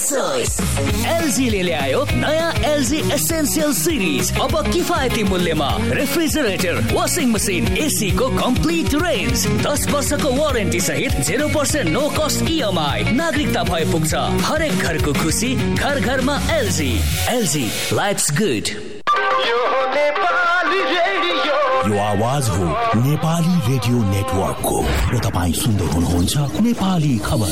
Choice. LG ले ल्यायो नयाँ LG एसेन्शियल सिरिज। अब किफायती मूल्यमा रेफ्रिजरेटर, वाशिङ मसिन, एसी को कम्प्लिट रेन्ज, 10 वर्षको वारेन्टी सहित 0% नो कस्ट EMI। नागरिकता भए पुग्छ। हरेक घरको खुसी, घर घरमा LG। LG, life's good। यो आवाज हो नेपाली रेडियो नेटवर्कको र तपाईं सुन्दै हुनुहुन्छ नेपाली खबर।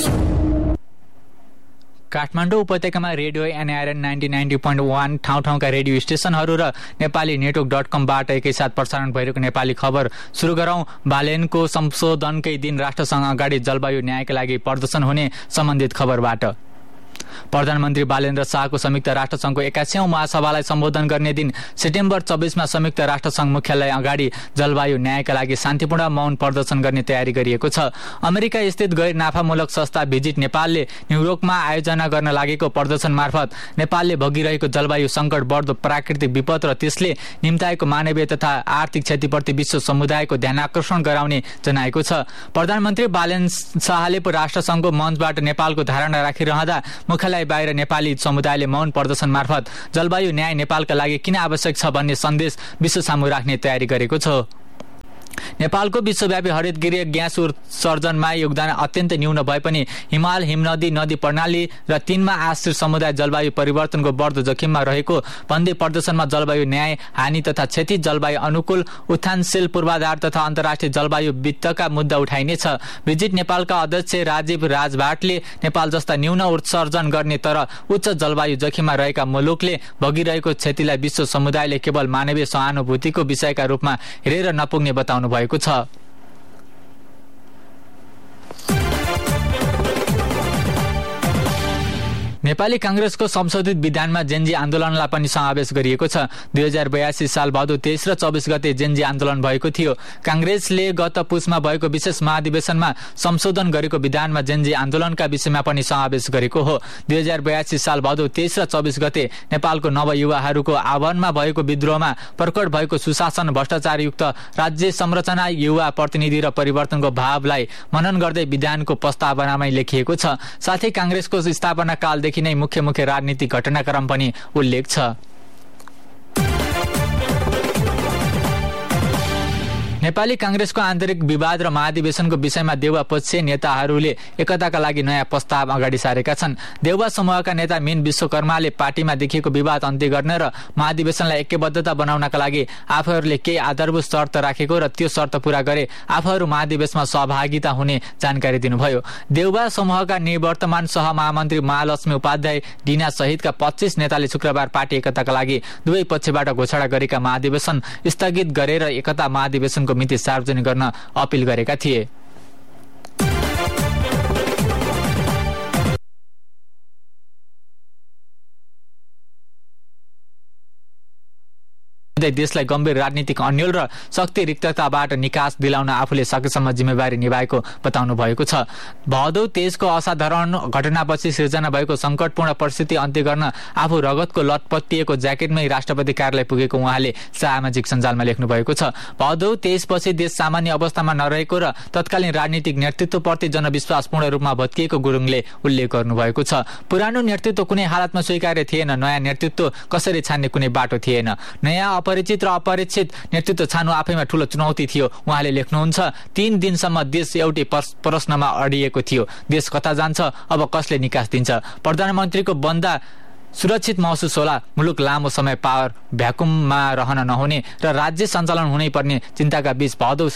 काठमाडौँ उपत्यकामा रेडियो NIRN 90.1 ठाउँ-ठाउँका रेडियो स्टेशनहरू र नेपाली नेटवर्क.com-बाट एकैसाथ प्रसारण भइरहेको नेपाली खबर सुरु गरौं। बालेनको संशोधनकै दिन राष्ट्रसंघ अगाडि जलवायु न्यायका लागि प्रदर्शन हुने सम्बन्धित खबरबाट। प्रधानमन्त्री बालेन्द्र शाहको संयुक्त राष्ट्रसंघको 81औं महासभालाई सम्बोधन गर्ने दिन सेप्टेम्बर 24 संयुक्त राष्ट्रसंघ मुख्यालय अगाडि जलवायु न्यायका लागि शान्तिपूर्ण मौन प्रदर्शन गर्ने तयारी गरिएको छ। अमेरिका स्थित गैर नाफामूलक संस्था भिजिट नेपालले न्युयोर्कमा आयोजना गर्न लागेको प्रदर्शन मार्फत नेपालले भोगिरहेको जलवायु संकट, बढ्दो प्राकृतिक विपद र त्यसले निम्ताएको मानवीय तथा आर्थिक क्षतिप्रति विश्व समुदायको ध्यान आकर्षण गराउने जनाएको छ। प्रधानमन्त्री बालेन्द्र शाहले राष्ट्रसंघको मञ्चबाट नेपालको धारणा राखिरहँदा मुख्यालय बाहिर नेपाली समुदायले मौन प्रदर्शन मार्फत जलवायु न्याय नेपालका लागि किन आवश्यक छ भन्ने सन्देश विश्व सामु राख्ने तयारी गरेको छ। नेपालको विश्वव्यापी हरितगृह ग्यास उत्सर्जनमा योगदान अत्यन्त न्यून भए पनि हिमाल, हिमनदी, नदी प्रणाली र तिनमा आश्रित समुदाय जलवायु परिवर्तनको बढ्दो जोखिममा रहेको भन्दै प्रदर्शनमा जलवायु न्याय, हानि तथा क्षति, जलवायु अनुकूल, उत्थानशील पूर्वाधार तथा अन्तर्राष्ट्रिय जलवायु वित्तका मुद्दा उठाइनेछ। भिजिट नेपालका अध्यक्ष राजीव राजभाटले नेपाल जस्ता न्यून उत्सर्जन गर्ने तर उच्च जलवायु जोखिममा रहेका मुलुकले भोगिरहेको क्षतिलाई विश्व समुदायले केवल मानवीय सहानुभूतिको विषयका रूपमा हेरेर नपुग्ने बताउनु भएको छ। नेपाली कांग्रेसको संशोधित विधानमा जेन्जी आन्दोलनलाई पनि समावेश गरिएको छ। 2082 साल भदौ 23 र 24 गते जेन्जी आन्दोलन भएको थियो। कांग्रेसले गत पुसमा भएको विशेष महाधिवेशनमा संशोधन गरेको विधानमा जेन्जी आन्दोलनका विषयमा पनि समावेश गरेको हो। 2082 साल भदौ 23 र 24 गते नेपालको नवयुवाहरूको आह्वानमा भएको विद्रोहमा प्रकट भएको सुशासन, भ्रष्टाचारयुक्त राज्य संरचना, युवा प्रतिनिधि र परिवर्तनको भावलाई मनन गर्दै विधानको प्रस्तावनामै लेखिएको छ। साथै कांग्रेसको स्थापना कालदेखि नै मुख्य राजनीतिक घटनाक्रम पनि उल्लेख छ। नेपाली कांग्रेसको आन्तरिक विवाद र महाधिवेशनको विषयमा देउवा पक्षीय नेताहरूले एकताका लागि नयाँ प्रस्ताव अगाडि सारेका छन्। देउवा समूहका नेता मीन विश्वकर्माले पार्टीमा देखिएको विवाद अन्त्य गर्ने र महाधिवेशनलाई ऐक्यबद्धता बनाउनका लागि आफूहरूले केही आधारभूत शर्त राखेको र त्यो शर्त पूरा गरे आफूहरू महाधिवेशनमा सहभागिता हुने जानकारी दिनुभयो। देउवा समूहका निवर्तमान सहमहामन्त्री महालक्ष्मी उपाध्याय, डिना सहितका 25 नेताले शुक्रबार पार्टी एकताका लागि दुवै पक्षबाट घोषणा गरेका महाधिवेशन स्थगित गरेर एकता महाधिवेशनको मिति सार्वजनिक गर्न अपील गरेका थिए। देशलाई गम्भीर राजनीतिक अन्यल र शक्ति रिक्तताबाट निकास दिलाउन आफूले सकेसम्म जिम्मेवारी निभाएको बताउनु भएको छ। भदौ 23 को असाधारण घटनापछि सिर्जना भएको संकटपूर्ण परिस्थिति अन्त्य गर्न आफू रगतको लटपटिएको ज्याकेटमै राष्ट्रपति कार्यालय पुगेको उहाँले सामाजिक सञ्जालमा लेख्नु भएको छ। भदौ 23 पछि देश सामान्य अवस्थामा नरहेको र तत्कालीन राजनीतिक नेतृत्वप्रति जनविश्वास पूर्ण रूपमा भत्किएको गुरुङले उल्लेख गर्नुभएको छ। पुरानो नेतृत्व कुनै हालतमा स्वीकार्य थिएन, नयाँ नेतृत्व कसरी छान्ने कुनै बाटो थिएन। नयाँ अपरिचित र अपरिचित नेतृत्व छान्नु आफैमा ठूलो चुनौती थियो। उहाँले लेख्नुहुन्छ, 3 दिनसम्म देश एउटै प्रश्नमा अडिएको थियो, देश कता जान्छ, अब कसले निकास दिन्छ। प्रधानमन्त्रीको बन्दा सुरक्षित महसुस होला, मुलुक लामो समय पावर भ्याकुममा रहन नहुने र राज्य सञ्चालन हुनै पर्ने चिन्ताका बीच भदौ